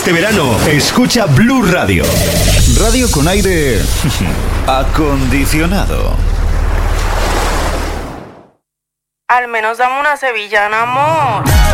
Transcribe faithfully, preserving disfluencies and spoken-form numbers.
Este verano, escucha Blue Radio. Radio con aire acondicionado. Al menos dame una sevillana, amor.